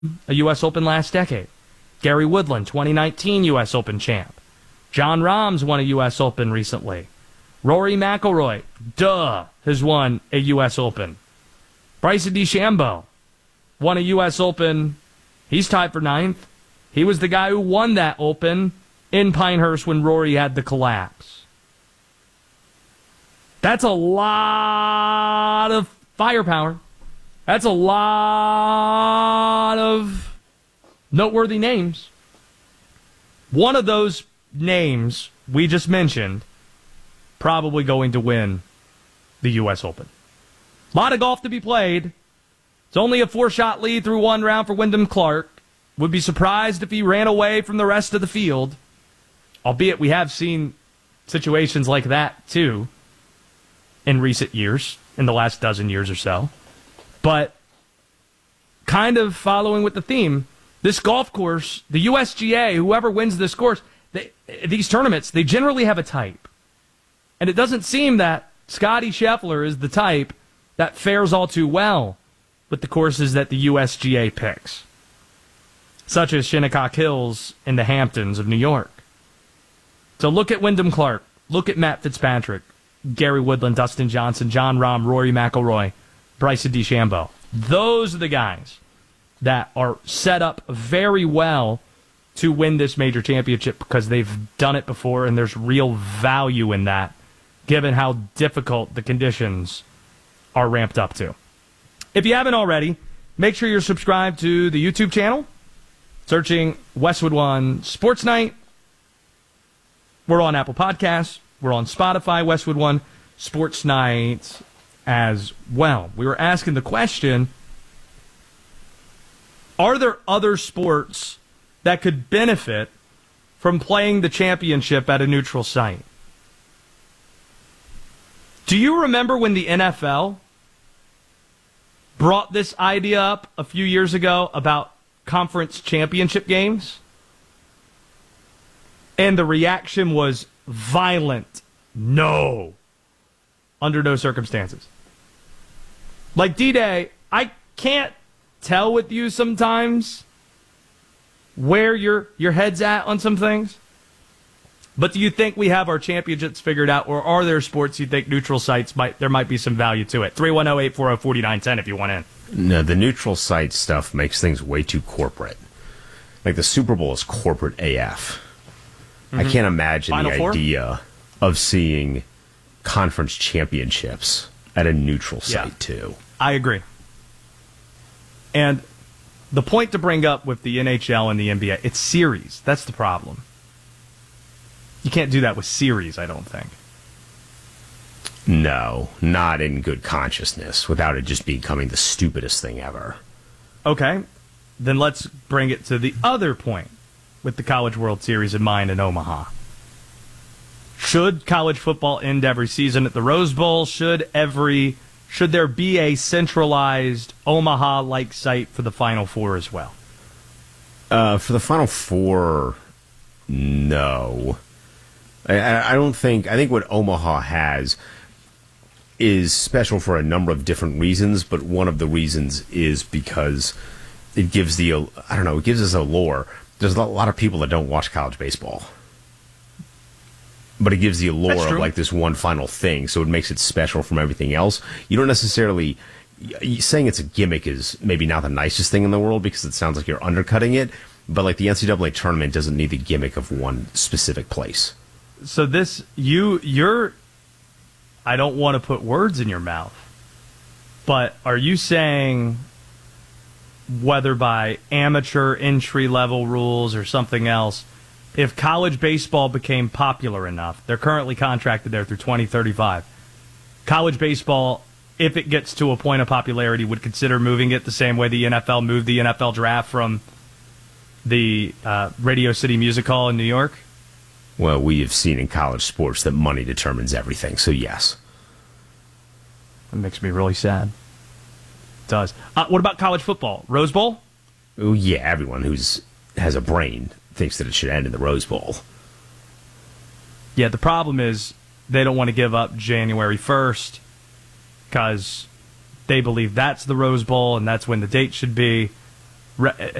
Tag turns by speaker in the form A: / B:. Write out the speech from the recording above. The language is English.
A: a U.S. Open last decade. Gary Woodland, 2019 U.S. Open champ. Jon Rahm's won a U.S. Open recently. Rory McIlroy, has won a U.S. Open. Bryson DeChambeau won a U.S. Open. He's tied for ninth. He was the guy who won that Open in Pinehurst when Rory had the collapse. That's a lot of firepower. That's a lot of noteworthy names. One of those names we just mentioned probably going to win the U.S. Open. A lot of golf to be played. It's only a 4-shot lead through one round for Wyndham Clark. Would be surprised if he ran away from the rest of the field. Albeit we have seen situations like that, too, in recent years, in the last dozen years or so. But kind of following with the theme, this golf course, the USGA, whoever wins this course, these tournaments, they generally have a type. And it doesn't seem that Scottie Scheffler is the type that fares all too well with the courses that the USGA picks, such as Shinnecock Hills in the Hamptons of New York. So look at Wyndham Clark, look at Matt Fitzpatrick, Gary Woodland, Dustin Johnson, Jon Rahm, Rory McIlroy, Bryson DeChambeau. Those are the guys that are set up very well to win this major championship because they've done it before, and there's real value in that, given how difficult the conditions are ramped up to. If you haven't already, make sure you're subscribed to the YouTube channel, searching Westwood One Sports Night. We're on Apple Podcasts. We're on Spotify, Westwood One Sports Night as well. We were asking the question, are there other sports that could benefit from playing the championship at a neutral site? Do you remember when the NFL brought this idea up a few years ago about conference championship games? And the reaction was violent. No. Under no circumstances. Like D-Day, I can't tell with you sometimes where your head's at on some things. But do you think we have our championships figured out, or are there sports you think neutral sites there might be some value to it? 310-840-4910 if you want in.
B: No, the neutral site stuff makes things way too corporate. Like the Super Bowl is corporate AF. I can't imagine
A: Final
B: the
A: Four?
B: idea of seeing conference championships at a neutral site, too.
A: I agree. And the point to bring up with the NHL and the NBA, it's series. That's the problem. You can't do that with series, I don't think.
B: No, not in good consciousness, without it just becoming the stupidest thing ever.
A: Okay, then let's bring it to the other point with the College World Series in mind in Omaha. Should college football end every season at the Rose Bowl? Should there be a centralized Omaha-like site for the Final Four as well?
B: For the Final Four, no. I don't think. I think what Omaha has is special for a number of different reasons, but one of the reasons is because it gives it gives us a lore. There's a lot of people that don't watch college baseball, but it gives the allure of like this one final thing, so it makes it special from everything else. You don't necessarily saying it's a gimmick is maybe not the nicest thing in the world because it sounds like you're undercutting it, but like the NCAA tournament doesn't need the gimmick of one specific place.
A: So you're I don't want to put words in your mouth, but are you saying whether by amateur entry-level rules or something else, if college baseball became popular enough, they're currently contracted there through 2035, college baseball, if it gets to a point of popularity, would consider moving it the same way the NFL moved the NFL draft from the Radio City Music Hall in New York?
B: Well, we have seen in college sports that money determines everything, so yes.
A: That makes me really sad. It does. What about college football? Rose Bowl?
B: Oh, yeah, everyone who has a brain thinks that it should end in the Rose Bowl.
A: Yeah, the problem is they don't want to give up January 1st because they believe that's the Rose Bowl and that's when the date should be. re-